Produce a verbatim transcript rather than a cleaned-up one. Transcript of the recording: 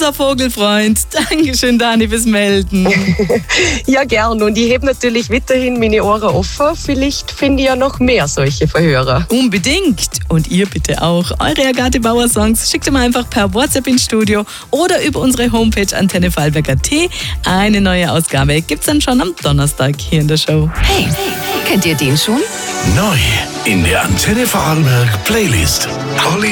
unser Vogelfreund. Dankeschön, Dani, fürs Melden. Ja, gern. Und ich habe natürlich weiterhin meine Ohren offen. Vielleicht finde ich ja noch mehr solche Verhörer. Unbedingt. Und ihr bitte auch. Eure Agathe Bauer Songs schickt ihr mal einfach per WhatsApp ins Studio oder über unsere Homepage Antenne Vorarlberg Punkt at. Eine neue Ausgabe gibt's dann schon am Donnerstag hier in der Show. Hey, kennt ihr den schon? Neu in der Antenne Vorarlberg Playlist. Holly